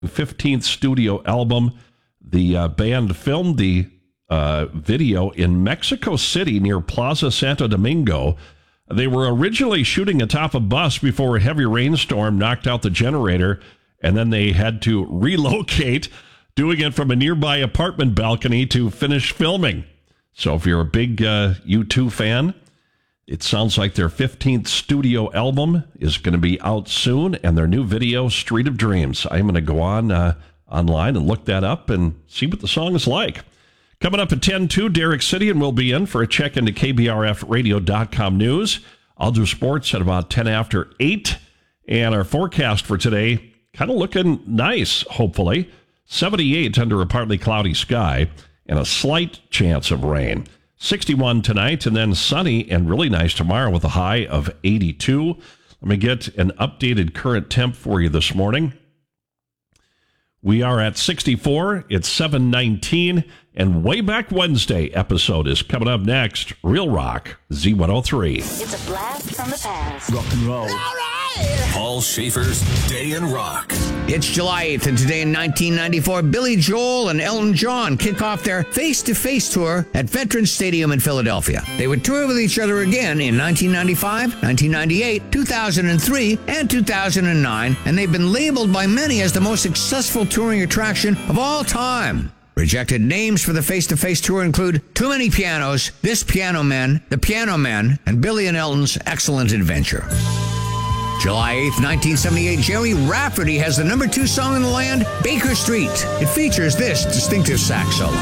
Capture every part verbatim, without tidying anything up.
fifteenth studio album. The uh, band filmed the uh, video in Mexico City near Plaza Santo Domingo. They were originally shooting atop a bus before a heavy rainstorm knocked out the generator, and then they had to relocate, doing it from a nearby apartment balcony to finish filming. So if you're a big uh, U two fan, it sounds like their fifteenth studio album is going to be out soon, and their new video, Street of Dreams. I'm going to go on uh, online and look that up and see what the song is like. Coming up at ten two, Derek City, and we'll be in for a check into K B R F radio dot com news. I'll do sports at about ten after eight, and our forecast for today, kind of looking nice, hopefully. seventy-eight under a partly cloudy sky, and a slight chance of rain. sixty-one tonight, and then sunny and really nice tomorrow with a high of eighty-two. Let me get an updated current temp for you this morning. We are at sixty-four. It's seven nineteen, and Way Back Wednesday episode is coming up next. Real Rock, Z one oh three. It's a blast from the past. Rock and roll. All right. Paul Schaefer's Day in Rock. It's July eighth, and today in nineteen ninety-four, Billy Joel and Elton John kick off their face-to-face tour at Veterans Stadium in Philadelphia. They would tour with each other again in nineteen ninety-five, nineteen ninety-eight, two thousand three, and two thousand nine, and they've been labeled by many as the most successful touring attraction of all time. Rejected names for the face-to-face tour include Too Many Pianos, This Piano Man, The Piano Man, and Billy and Elton's Excellent Adventure. July eighth, nineteen seventy-eight, Jerry Rafferty has the number two song in the land, Baker Street. It features this distinctive sax solo.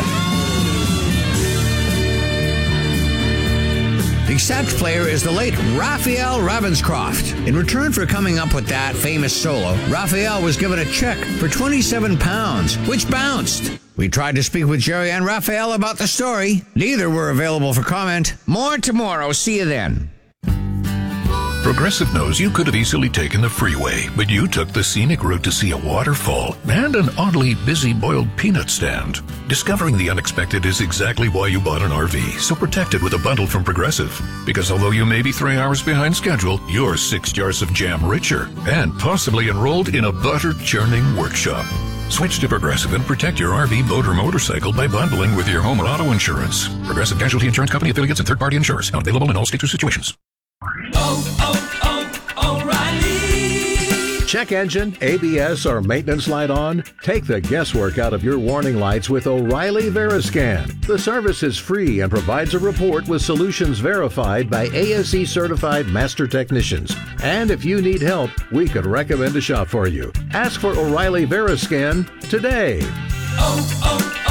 The sax player is the late Raphael Ravenscroft. In return for coming up with that famous solo, Raphael was given a check for twenty-seven pounds, which bounced. We tried to speak with Jerry and Raphael about the story. Neither were available for comment. More tomorrow. See you then. Progressive knows you could have easily taken the freeway, but you took the scenic route to see a waterfall and an oddly busy boiled peanut stand. Discovering the unexpected is exactly why you bought an R V, so protect it with a bundle from Progressive. Because although you may be three hours behind schedule, you're six jars of jam richer and possibly enrolled in a butter-churning workshop. Switch to Progressive and protect your R V, boat, or motorcycle by bundling with your home or auto insurance. Progressive Casualty Insurance Company, affiliates, and third-party insurers. Not available in all states or situations. Oh, oh, oh, O'Reilly. Check engine, A B S, or maintenance light on? Take the guesswork out of your warning lights with O'Reilly Veriscan. The service is free and provides a report with solutions verified by A S E certified master technicians. And if you need help, we could recommend a shop for you. Ask for O'Reilly Veriscan today. Oh,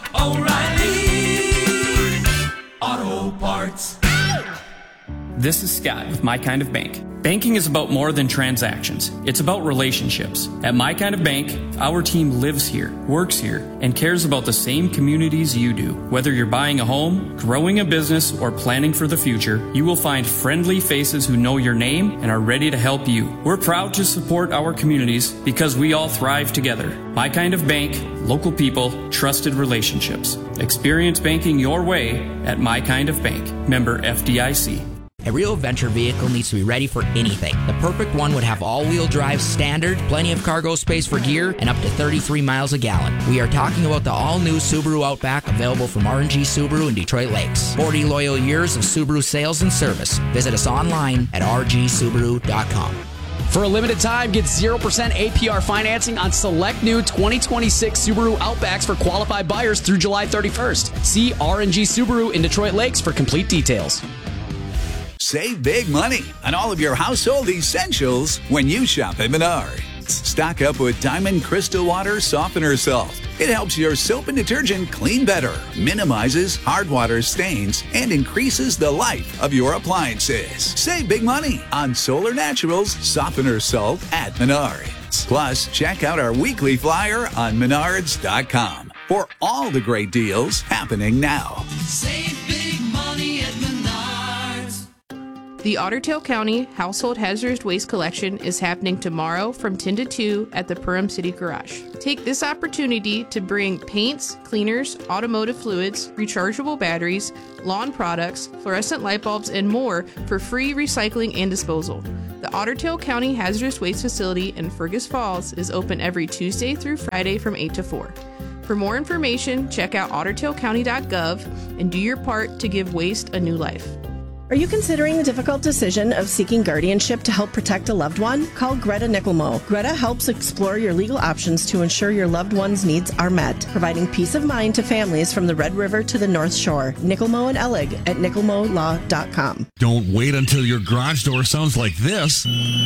oh, oh, O'Reilly Auto Parts. This is Scott with My Kind of Bank. Banking is about more than transactions. It's about relationships. At My Kind of Bank, our team lives here, works here, and cares about the same communities you do. Whether you're buying a home, growing a business, or planning for the future, you will find friendly faces who know your name and are ready to help you. We're proud to support our communities because we all thrive together. My Kind of Bank, local people, trusted relationships. Experience banking your way at My Kind of Bank. Member F D I C. A real venture vehicle needs to be ready for anything. The perfect one would have all-wheel drive standard, plenty of cargo space for gear, and up to thirty-three miles a gallon. We are talking about the all-new Subaru Outback, available from R and G Subaru in Detroit Lakes. forty loyal years of Subaru sales and service. Visit us online at r g subaru dot com. For a limited time, get zero percent A P R financing on select new twenty twenty-six Subaru Outbacks for qualified buyers through July thirty-first. See R and G Subaru in Detroit Lakes for complete details. Save big money on all of your household essentials when you shop at Menards. Stock up with Diamond Crystal Water Softener Salt. It helps your soap and detergent clean better, minimizes hard water stains, and increases the life of your appliances. Save big money on Solar Naturals Softener Salt at Menards. Plus, check out our weekly flyer on menards dot com for all the great deals happening now. Save big money at Menards. The Otter Tail County Household Hazardous Waste Collection is happening tomorrow from ten to two at the Perham City Garage. Take this opportunity to bring paints, cleaners, automotive fluids, rechargeable batteries, lawn products, fluorescent light bulbs, and more for free recycling and disposal. The The Otter Tail County Hazardous Waste Facility in Fergus Falls is open every Tuesday through Friday from eight to four. For more information, check out otter tail county dot gov and do your part to give waste a new life. Are you considering the difficult decision of seeking guardianship to help protect a loved one? Call Greta Nickelmo. Greta helps explore your legal options to ensure your loved one's needs are met, providing peace of mind to families from the Red River to the North Shore. Nickelmo and Ellig at nickelmo law dot com. Don't wait until your garage door sounds like this.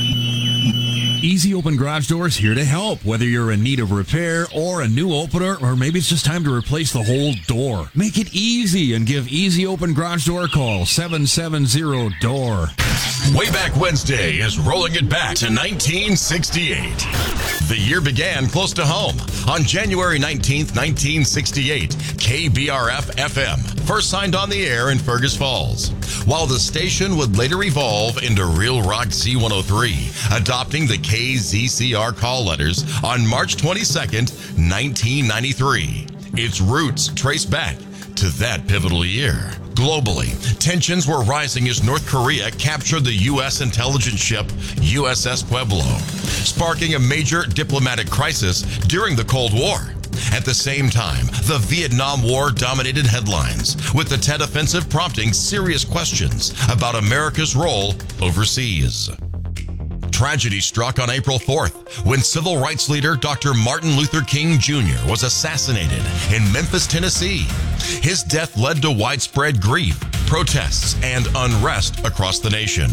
Easy Open Garage Doors here to help, whether you're in need of repair or a new opener, or maybe it's just time to replace the whole door. Make it easy and give Easy Open Garage Door a call, seven seven zero D O O R. Wayback Wednesday is rolling it back to nineteen sixty-eight. The year began close to home. On January nineteenth, nineteen sixty-eight, K B R F F M first signed on the air in Fergus Falls, while the station would later evolve into Real Rock Z one oh three, adopting the K Z C R call letters on March twenty-second, nineteen ninety-three. Its roots trace back to that pivotal year. Globally, tensions were rising as North Korea captured the U S intelligence ship U S S Pueblo, sparking a major diplomatic crisis during the Cold War. At the same time, the Vietnam War dominated headlines, with the Tet Offensive prompting serious questions about America's role overseas. Tragedy struck on April fourth when civil rights leader Doctor Martin Luther King Junior was assassinated in Memphis, Tennessee. His death led to widespread grief, protests, and unrest across the nation.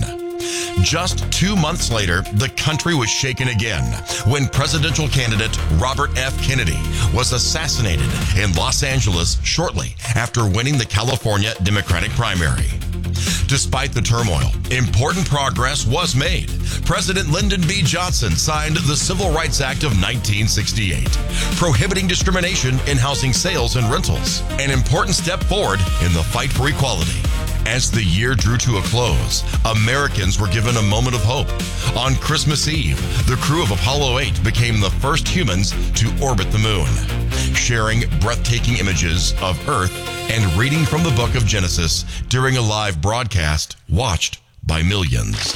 Just two months later, the country was shaken again when presidential candidate Robert F. Kennedy was assassinated in Los Angeles shortly after winning the California Democratic primary. Despite the turmoil, important progress was made. President Lyndon B. Johnson signed the Civil Rights Act of nineteen sixty-eight, prohibiting discrimination in housing sales and rentals, an important step forward in the fight for equality. As the year drew to a close, Americans were given a moment of hope. On Christmas Eve, the crew of Apollo eight became the first humans to orbit the moon, sharing breathtaking images of Earth and reading from the book of Genesis during a live broadcast watched by millions.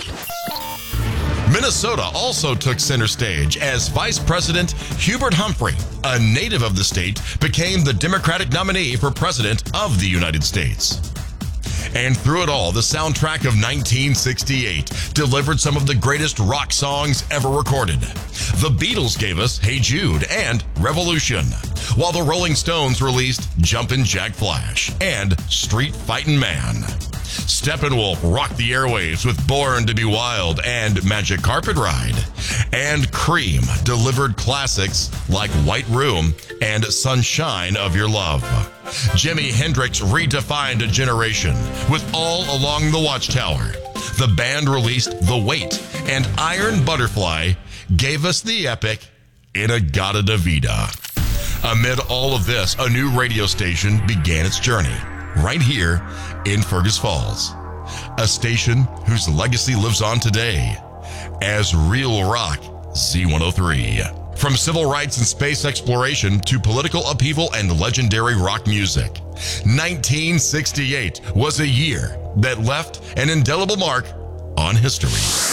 Minnesota also took center stage as Vice President Hubert Humphrey, a native of the state, became the Democratic nominee for President of the United States. And through it all, the soundtrack of nineteen sixty-eight delivered some of the greatest rock songs ever recorded. The Beatles gave us Hey Jude and Revolution, while the Rolling Stones released Jumpin' Jack Flash and Street Fightin' Man. Steppenwolf rocked the airwaves with Born to Be Wild and Magic Carpet Ride. And Cream delivered classics like White Room and Sunshine of Your Love. Jimi Hendrix redefined a generation with All Along the Watchtower. The band released The Weight, and Iron Butterfly gave us the epic In-A-Gadda-Da-Vida. Amid all of this, a new radio station began its journey right here in Fergus Falls, a station whose legacy lives on today as Real Rock Z one oh three. From civil rights and space exploration to political upheaval and legendary rock music, nineteen sixty-eight was a year that left an indelible mark on history.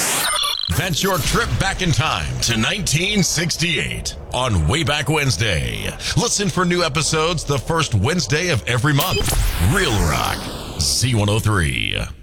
That's your trip back in time to nineteen sixty-eight on Wayback Wednesday. Listen for new episodes the first Wednesday of every month. Real Rock Z one oh three.